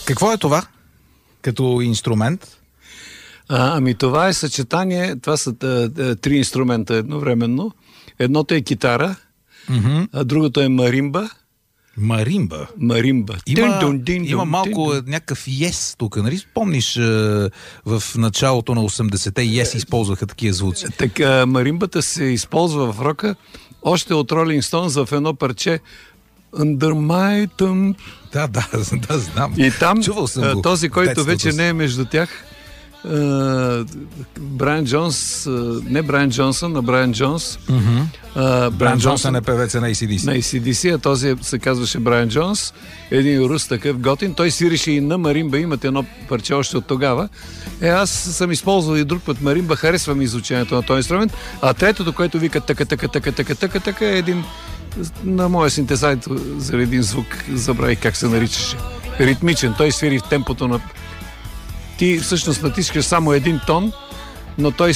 Какво е това като инструмент? Това е съчетание, това са три инструмента едновременно. Едното е китара, а другото е маримба. Маримба. Има малко някакъв yes тук, нали? Спомниш в началото на 80-те yes използваха такива звуци. Така, маримбата се използва в рока още от Rolling Stones в едно парче Under My Thumb. Да, знам. И там този, който детството вече не е между тях, Брайан Джонс, не Брайан Джонсън, а Брайан Джонс. Брайан Джонсън е певеца на AC/DC. На AC/DC, а този се казваше Брайан Джонс. Един рус такъв готин. Той свирише и на маримба. Имате едно парче още от тогава. Аз съм използвал и друг път маримба. Харесвам изучението на този инструмент. А третото, което вика така, е един на моя синтезатор за един звук. Забравих как се наричаше. Ритмичен. Той свири в темпото на... Ти всъщност натискаш само един тон, но той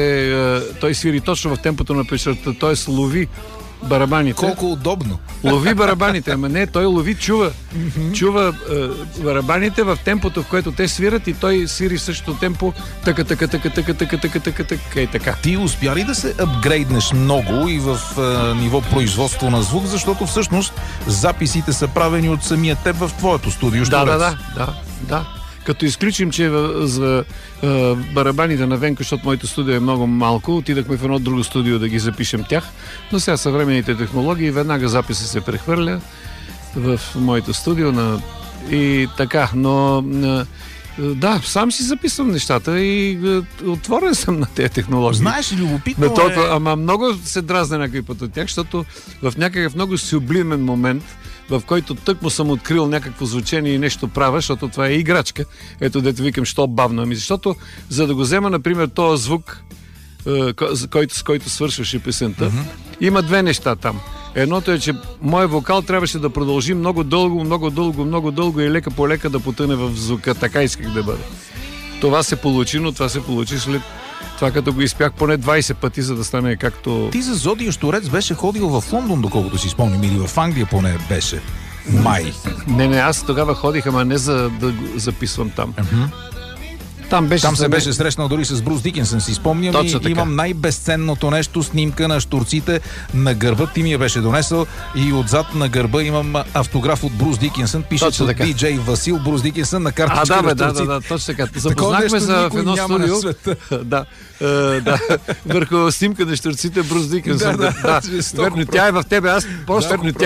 свири точно в темпото на печърта, т.е. лови барабаните. Колко удобно. Лови барабаните, ама не, той лови, чува барабаните в темпото, в което те свират и той свири в същото темпо така и така. Ти успя ли да се апгрейднеш много и в ниво производство на звук, защото всъщност записите са правени от самия теб в твоето студио? Да. Като изключим, че за барабаните на Венко, защото моето студио е много малко, отидахме в едно друго студио да ги запишем тях, но сега съвременните технологии, веднага записа се прехвърля в моето студио и така, но да, сам си записвам нещата и отворен съм на тези технологии. Знаеш ли, любопитно Ама много се дразня някой път от тях, защото в някакъв много сюблимен момент, в който тъкмо съм открил някакво звучение и нещо правя, защото това е играчка. Ето дето викам, що бавно. Защото за да го взема, например, този звук, с който свършваше песента, има две неща там. Едното е, че моят вокал трябваше да продължи много дълго и лека по лека да потъне в звука. Така исках да бъде. Това се получи, но това се получи след това, като го изпях поне 20 пъти, за да стане както... Ти за Зодия Щурец беше ходил в Лондон, доколкото си спомням, или в Англия поне беше. Май. Не, аз тогава ходих, ама не за да го записвам там. Там се беше срещнал дори с Брус Дикинсън, си спомням, и имам най-безценното нещо, снимка на щурците на гърба. Ти ми я беше донесъл и отзад на гърба имам автограф от Брус Дикинсън. Пише, че диджей Васил Брус Дикинсън на картичка на щурците. Да, точно така. Запознахме се в едно студио. Върху снимка на щурците Брус Дикинсън. Верно, тя е в тебе, аз просто